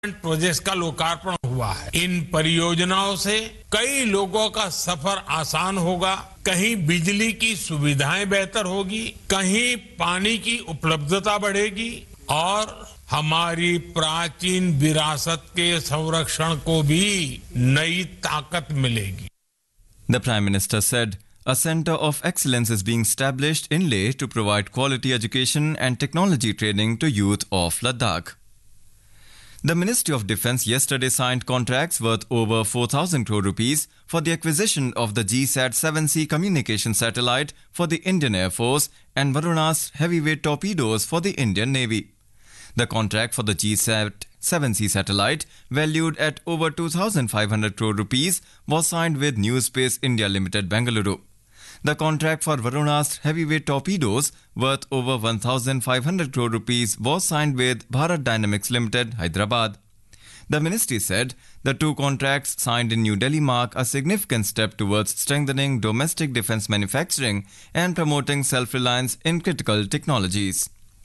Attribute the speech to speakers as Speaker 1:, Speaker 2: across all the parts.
Speaker 1: Projects का लोकार्पण हुआ है। इन परियोजनाओं से कई लोगों का सफर आसान होगा, कहीं बिजली की सुविधाएं बेहतर होगी, कहीं पानी की उपलब्धता बढ़ेगी और हमारी प्राचीन विरासत के संरक्षण को भी नई ताकत मिलेगी।
Speaker 2: The Prime Minister said a Centre of Excellence is being established in Leh to provide quality education and technology training to youth of Ladakh. The Ministry of Defence yesterday signed contracts worth over 4,000 crore rupees for the acquisition of the GSAT-7C communication satellite for the Indian Air Force and Varunastra heavyweight torpedoes for the Indian Navy. The contract for the GSAT-7C satellite, valued at over 2,500 crore rupees, was signed with New Space India Limited, Bengaluru. The contract for Varunastra heavyweight torpedoes, worth over 1,500 crore rupees, was signed with Bharat Dynamics Limited, Hyderabad. The ministry said the two contracts signed in New Delhi mark a significant step towards strengthening domestic defence manufacturing and promoting self-reliance in critical technologies.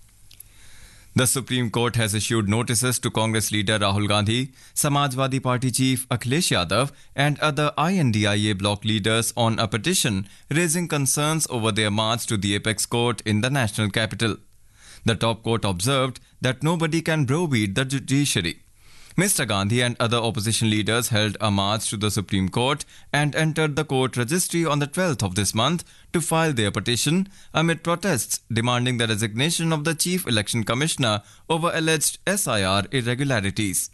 Speaker 2: The Supreme Court has issued notices to Congress leader Rahul Gandhi, Samajwadi Party chief Akhilesh Yadav and other INDIA bloc leaders on a petition raising concerns over their march to the apex court in the national capital. The top court observed that nobody can browbeat the judiciary. Mr. Gandhi and other opposition leaders held a march to the Supreme Court and entered the court registry on the 12th of this month to file their petition amid protests demanding the resignation of the Chief Election Commissioner over alleged SIR irregularities.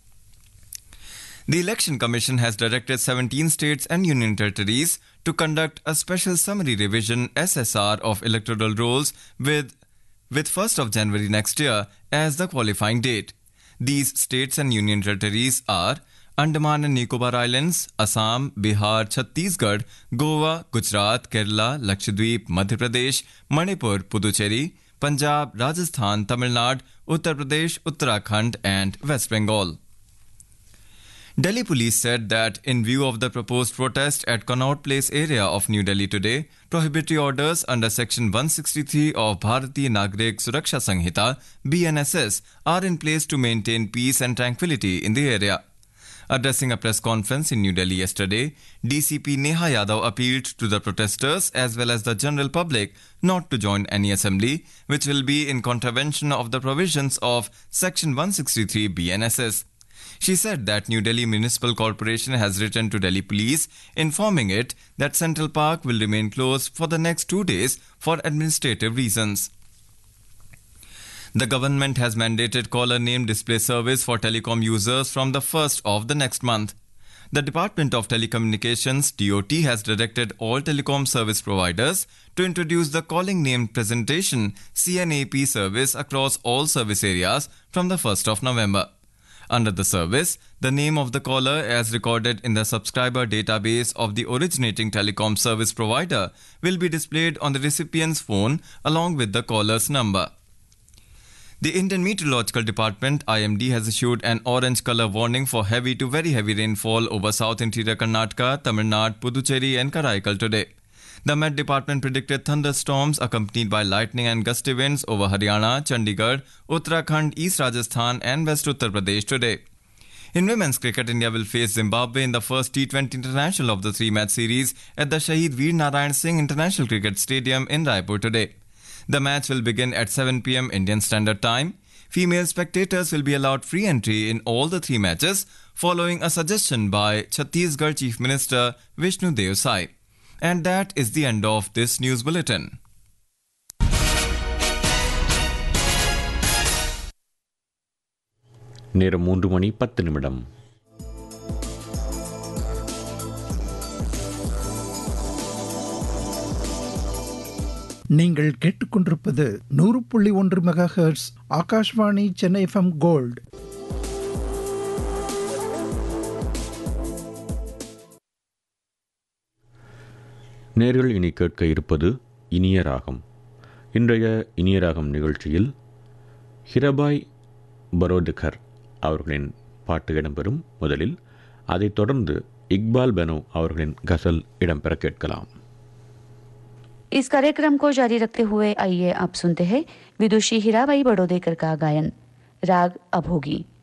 Speaker 2: The Election Commission has directed 17 states and union territories to conduct a special summary revision SSR of electoral rolls with 1st of January next year as the qualifying date. These states and union territories are Andaman and Nicobar Islands, Assam, Bihar, Chhattisgarh, Goa, Gujarat, Kerala, Lakshadweep, Madhya Pradesh, Manipur, Puducherry, Punjab, Rajasthan, Tamil Nadu, Uttar Pradesh, Uttarakhand and West Bengal. Delhi police said that in view of the proposed protest at Connaught Place area of New Delhi today, prohibitory orders under Section 163 of Bharatiya Nagarik Suraksha Sanhita (BNSS) are in place to maintain peace and tranquility in the area. Addressing a press conference in New Delhi yesterday, DCP Neha Yadav appealed to the protesters as well as the general public not to join any assembly which will be in contravention of the provisions of Section 163 BNSS. She said that New Delhi Municipal Corporation has written to Delhi Police informing it that Central Park will remain closed for the next 2 days for administrative reasons. The government has mandated caller name display service for telecom users from the 1st of the next month. The Department of Telecommunications (DOT) has directed all telecom service providers to introduce the calling name presentation CNAP service across all service areas from the 1st of November. Under the service, the name of the caller as recorded in the subscriber database of the originating telecom service provider will be displayed on the recipient's phone along with the caller's number. The Indian Meteorological Department IMD has issued an orange color warning for heavy to very heavy rainfall over South Interior Karnataka, Tamil Nadu, Puducherry and Karaikal today. The Met Department predicted thunderstorms accompanied by lightning and gusty winds over Haryana, Chandigarh, Uttarakhand, East Rajasthan and West Uttar Pradesh today. In women's cricket, India will face Zimbabwe in the first T20 international of the three-match series at the Shahid Veer Narayan Singh International Cricket Stadium in Raipur today. The match will begin at 7 p.m. Indian Standard Time. Female spectators will be allowed free entry in all the three matches following a suggestion by Chhattisgarh Chief Minister Vishnu Dev Sai. And that is the end of this news bulletin.
Speaker 3: நேரம் 3:10.
Speaker 4: நீங்கள் கேட்டுக்கொண்டிருப்பது 100.1 megahertz Akashvani Chennai FM gold.
Speaker 3: நேர்கள் இனி கேட்க இருப்பது இனிய ராகம். இன்றைய இனிய ராகம் நிகழ்ச்சியில் ஹிரபாய் பரோதிகர் அவர்களின் பாட்டு இடம்பெறும். முதலில் அதைத் தொடர்ந்து இக்பால் பனோ அவர்களின் கசல் இடம்பெற கேட்கலாம்.
Speaker 5: इस कार्यक्रम को जारी रखते हुए आइए आप सुनते हैं विदुषी हीराबाई बड़ौदेकर का गायन राग अभोगी।